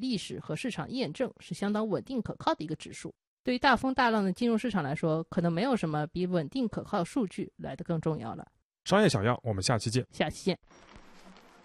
历史和市场验证，是相当稳定可靠的一个指数。对于大风大浪的金融市场来说，可能没有什么比稳定可靠数据来得更重要了。 商业小样，我们下期见。 下期见。